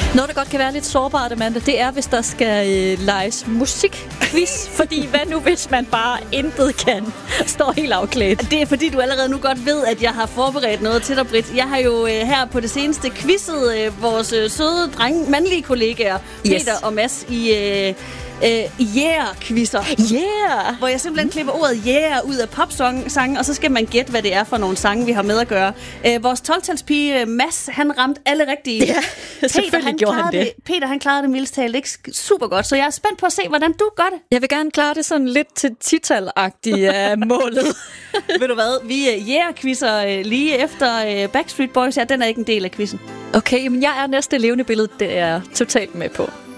Noget, der godt kan være lidt sårbart, Amanda, det er, hvis der skal leges musikquiz. Fordi hvad nu, hvis man bare intet kan? Står helt afklædt. Det er fordi, du allerede nu godt ved, at jeg har forberedt noget til dig, Britt. Jeg har jo her på det seneste quizzet vores søde mandlige kollegaer, Peter og Mads, i yeah-quizzer. Yeah! Hvor jeg simpelthen klipper ordet yeah ud af popsange, og så skal man gætte, hvad det er for nogle sange, vi har med at gøre. Vores 12-talspige Mads, han ramte alle rigtige. Ja, selvfølgelig gjorde han det. Peter, han klarede det mildest talt ikke super godt, så jeg er spændt på at se, hvordan du gør det. Jeg vil gerne klare det sådan lidt til tital-agtigt af målet. Ved du hvad, vi yeah-quizzer lige efter Backstreet Boys. Ja, den er ikke en del af quizzen. Okay, men jeg er næste levende billede, det er totalt med på.